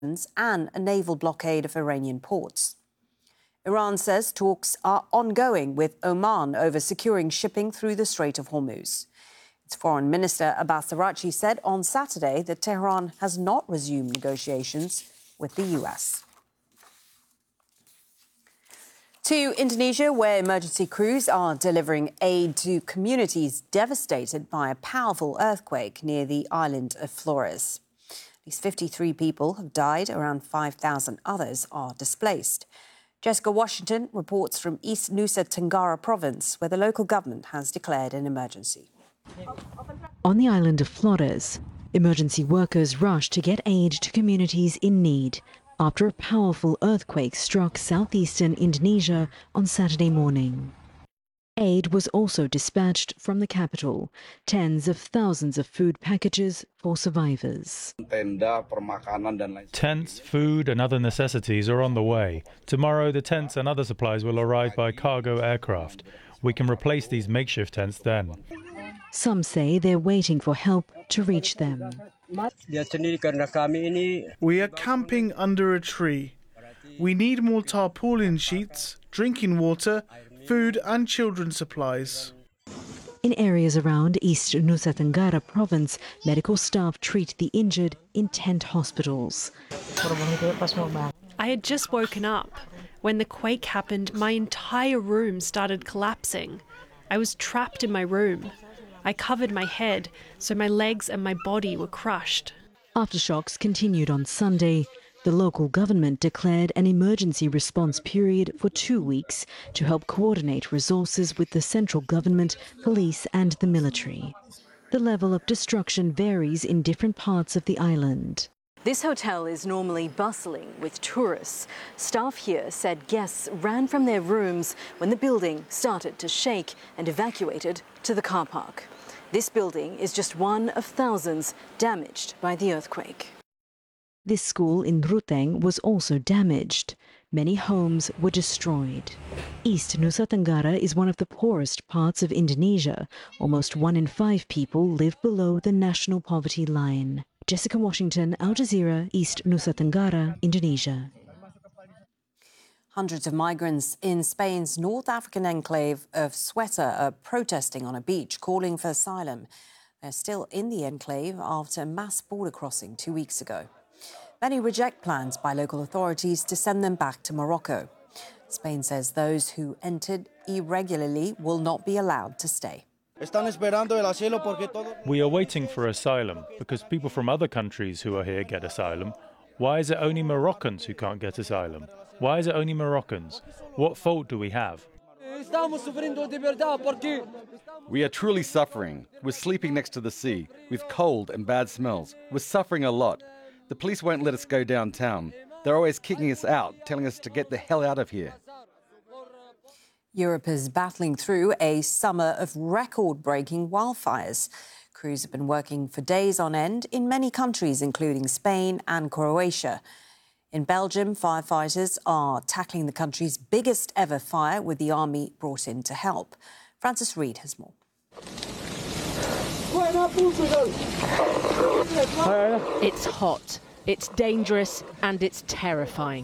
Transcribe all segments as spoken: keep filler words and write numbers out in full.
and a naval blockade of Iranian ports. Iran says talks are ongoing with Oman over securing shipping through the Strait of Hormuz. Its Foreign Minister Abbas Araghchi said on Saturday that Tehran has not resumed negotiations with the U S. To Indonesia, where emergency crews are delivering aid to communities devastated by a powerful earthquake near the island of Flores. At least fifty-three people have died, around five thousand others are displaced. Jessica Washington reports from East Nusa Tenggara province, where the local government has declared an emergency. On the island of Flores, emergency workers rushed to get aid to communities in need after a powerful earthquake struck southeastern Indonesia on Saturday morning. Aid was also dispatched from the capital, tens of thousands of food packages for survivors. Tents, food and other necessities are on the way. Tomorrow the tents and other supplies will arrive by cargo aircraft. We can replace these makeshift tents then. Some say they're waiting for help to reach them. We are camping under a tree. We need more tarpaulin sheets, drinking water, food and children's supplies. In areas around East Nusa Tenggara province, medical staff treat the injured in tent hospitals. I had just woken up. When the quake happened, my entire room started collapsing. I was trapped in my room. I covered my head, so my legs and my body were crushed. Aftershocks continued on Sunday. The local government declared an emergency response period for two weeks to help coordinate resources with the central government, police and the military. The level of destruction varies in different parts of the island. This hotel is normally bustling with tourists. Staff here said guests ran from their rooms when the building started to shake and evacuated to the car park. This building is just one of thousands damaged by the earthquake. This school in Ruteng was also damaged. Many homes were destroyed. East Nusa Tenggara is one of the poorest parts of Indonesia. Almost one in five people live below the national poverty line. Jessica Washington, Al Jazeera, East Nusa Tenggara, Indonesia. Hundreds of migrants in Spain's North African enclave of Ceuta are protesting on a beach, calling for asylum. They're still in the enclave after a mass border crossing two weeks ago. Many reject plans by local authorities to send them back to Morocco. Spain says those who entered irregularly will not be allowed to stay. We are waiting for asylum because people from other countries who are here get asylum. Why is it only Moroccans who can't get asylum? Why is it only Moroccans? What fault do we have? We are truly suffering. We're sleeping next to the sea, with cold and bad smells. We're suffering a lot. The police won't let us go downtown. They're always kicking us out, telling us to get the hell out of here. Europe is battling through a summer of record-breaking wildfires. Crews have been working for days on end in many countries, including Spain and Croatia. In Belgium, firefighters are tackling the country's biggest ever fire with the army brought in to help. Francis Reid has more. It's hot, it's dangerous and it's terrifying.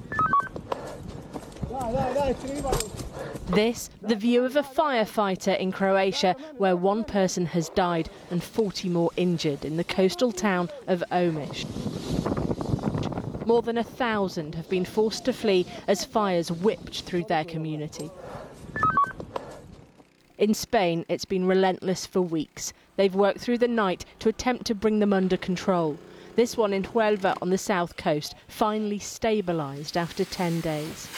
This, the view of a firefighter in Croatia, where one person has died and forty more injured in the coastal town of Omiš. More than a thousand have been forced to flee as fires whipped through their community. In Spain, it's been relentless for weeks. They've worked through the night to attempt to bring them under control. This one in Huelva on the south coast finally stabilised after ten days.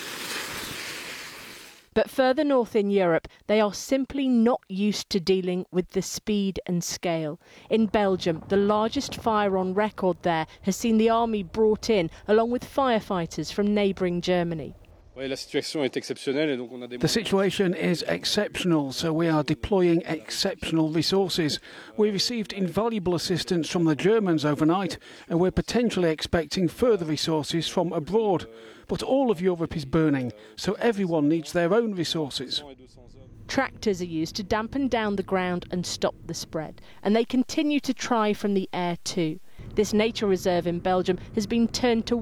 But further north in Europe, they are simply not used to dealing with the speed and scale. In Belgium, the largest fire on record there has seen the army brought in, along with firefighters from neighbouring Germany. The situation is exceptional, so we are deploying exceptional resources. We received invaluable assistance from the Germans overnight, and we're potentially expecting further resources from abroad. But all of Europe is burning, so everyone needs their own resources. Tractors are used to dampen down the ground and stop the spread, and they continue to try from the air too. This nature reserve in Belgium has been turned to